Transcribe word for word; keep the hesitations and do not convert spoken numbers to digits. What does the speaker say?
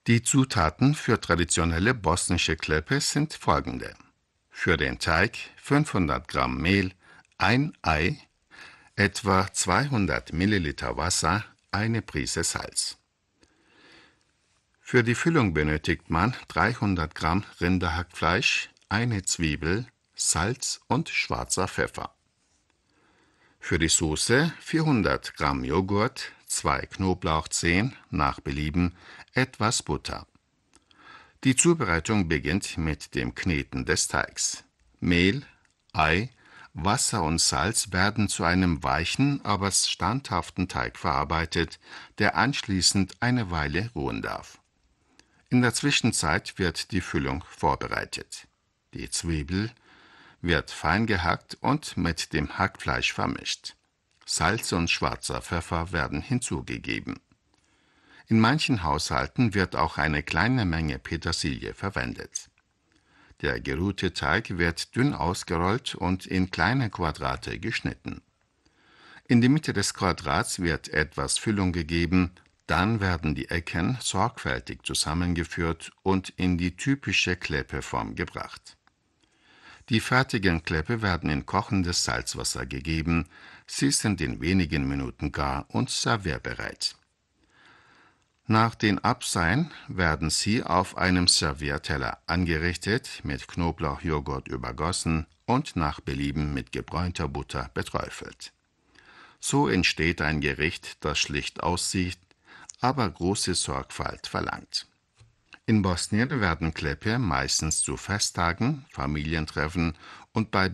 Die Zutaten für traditionelle bosnische Klepe sind folgende: Für den Teig fünfhundert Gramm Mehl, ein Ei, etwa zweihundert Milliliter Wasser, eine Prise Salz. Für die Füllung benötigt man dreihundert Gramm Rinderhackfleisch, eine Zwiebel, Salz und schwarzer Pfeffer. Für die Soße vierhundert Gramm Joghurt, zwei Knoblauchzehen, nach Belieben, etwas Butter. Die Zubereitung beginnt mit dem Kneten des Teigs. Mehl, Ei, Wasser und Salz werden zu einem weichen, aber standhaften Teig verarbeitet, der anschließend eine Weile ruhen darf. In der Zwischenzeit wird die Füllung vorbereitet. Die Zwiebel wird fein gehackt und mit dem Hackfleisch vermischt. Salz und schwarzer Pfeffer werden hinzugegeben. In manchen Haushalten wird auch eine kleine Menge Petersilie verwendet. Der geruhte Teig wird dünn ausgerollt und in kleine Quadrate geschnitten. In die Mitte des Quadrats wird etwas Füllung gegeben, dann werden die Ecken sorgfältig zusammengeführt und in die typische Klepeform gebracht. Die fertigen Klepe werden in kochendes Salzwasser gegeben, sie sind in wenigen Minuten gar und servierbereit. Nach den Abseien werden sie auf einem Servierteller angerichtet, mit Knoblauchjoghurt übergossen und nach Belieben mit gebräunter Butter beträufelt. So entsteht ein Gericht, das schlicht aussieht, aber große Sorgfalt verlangt. In Bosnien werden Klepe meistens zu Festtagen, Familientreffen und bei